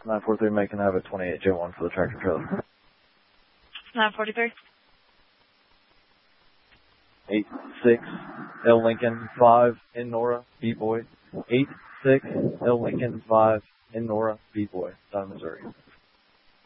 943 making have a 28J1 for the tractor trailer. 943. 86 L Lincoln 5 in Nora, B-Boy. 86 L Lincoln 5 in Nora, B-Boy, Missouri.